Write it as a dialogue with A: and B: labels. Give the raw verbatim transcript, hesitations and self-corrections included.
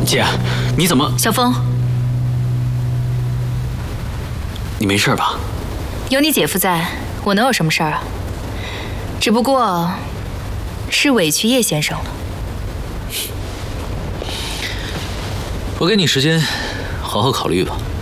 A: 姐，你怎么？
B: 小风，
A: 你没事吧？
B: 有你姐夫在，我能有什么事儿啊？只不过是委屈叶先生了。
C: 我给你时间，好好考虑吧。